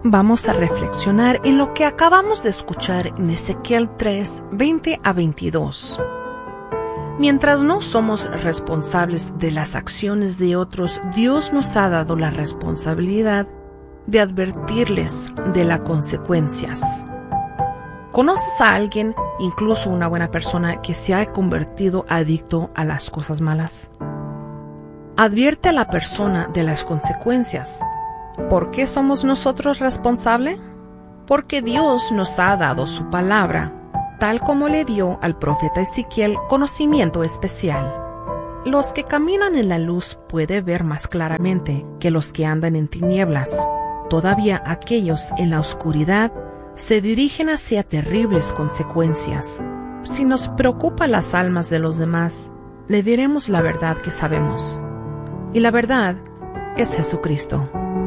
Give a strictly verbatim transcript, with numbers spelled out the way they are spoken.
vamos a reflexionar en lo que acabamos de escuchar en Ezequiel tres, veinte a veintidós. Mientras no somos responsables de las acciones de otros, Dios nos ha dado la responsabilidad de advertirles de las consecuencias. ¿Conoces a alguien, incluso una buena persona, que se ha convertido adicto a las cosas malas? Advierte a la persona de las consecuencias. ¿Por qué somos nosotros responsables? Porque Dios nos ha dado su palabra, tal como le dio al profeta Ezequiel conocimiento especial. Los que caminan en la luz pueden ver más claramente que los que andan en tinieblas. Todavía aquellos en la oscuridad se dirigen hacia terribles consecuencias. Si nos preocupan las almas de los demás, le diremos la verdad que sabemos. Y la verdad es Jesucristo.